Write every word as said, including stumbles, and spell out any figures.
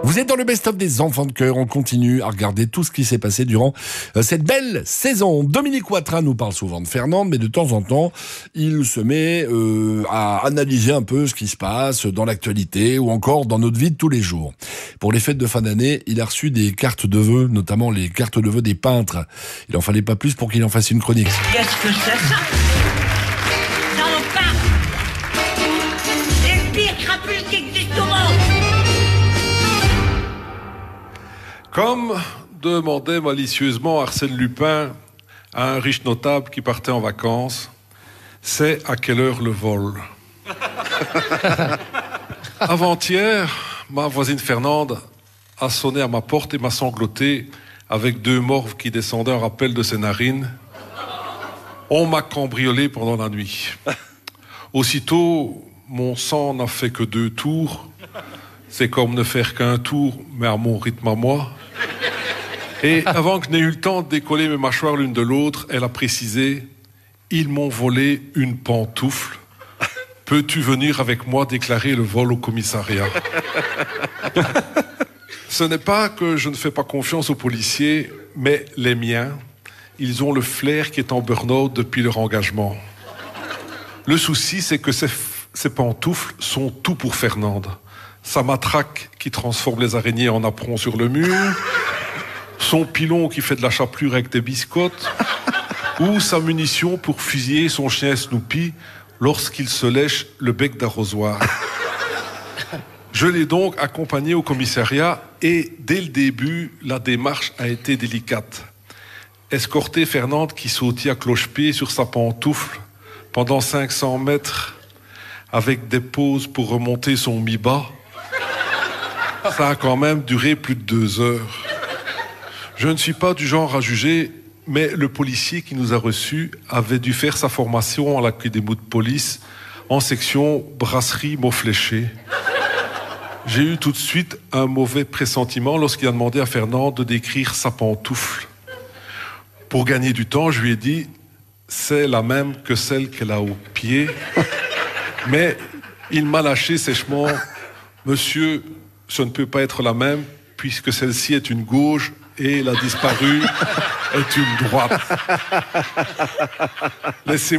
Vous êtes dans le best-of des enfants de cœur. On continue à regarder tout ce qui s'est passé durant euh, cette belle saison. Dominique Watrin nous parle souvent de Fernande, mais de temps en temps, il se met euh, à analyser un peu ce qui se passe dans l'actualité ou encore dans notre vie de tous les jours. Pour les fêtes de fin d'année, il a reçu des cartes de vœux, notamment les cartes de vœux des peintres. Il en fallait pas plus pour qu'il en fasse une chronique. Qu'est-ce que c'est ça? Salopard! C'est le pire crapule qui existe au monde! Comme demandait malicieusement Arsène Lupin à un riche notable qui partait en vacances, c'est à quelle heure le vol? Avant-hier, ma voisine Fernande a sonné à ma porte et m'a sangloté avec deux morves qui descendaient en rappel de ses narines. On m'a cambriolé pendant la nuit. Aussitôt, mon sang n'a fait que deux tours. C'est comme ne faire qu'un tour, mais à mon rythme à moi. Et avant que je n'ai eu le temps de décoller mes mâchoires l'une de l'autre, elle a précisé « Ils m'ont volé une pantoufle. Peux-tu venir avec moi déclarer le vol au commissariat ?» Ce n'est pas que je ne fais pas confiance aux policiers, mais les miens, ils ont le flair qui est en burn-out depuis leur engagement. Le souci, c'est que ces, ces pantoufles sont tout pour Fernande. Sa matraque qui transforme les araignées en apron sur le mur, son pilon qui fait de la chapelure avec des biscottes, ou sa munition pour fusiller son chien Snoopy lorsqu'il se lèche le bec d'arrosoir. Je l'ai donc accompagné au commissariat et dès le début, la démarche a été délicate. Escorter Fernande qui sautait à cloche-pied sur sa pantoufle pendant cinq cents mètres avec des pauses pour remonter son mi-bas, ça a quand même duré plus de deux heures. Je ne suis pas du genre à juger, mais le policier qui nous a reçus avait dû faire sa formation à l'accueil des mots de police en section brasserie mots fléchés. J'ai eu tout de suite un mauvais pressentiment lorsqu'il a demandé à Fernande de décrire sa pantoufle. Pour gagner du temps, je lui ai dit « c'est la même que celle qu'elle a au pied ». Mais il m'a lâché sèchement « Monsieur, ce ne peut pas être la même puisque celle-ci est une gauche et la disparue est une droite. » Laissez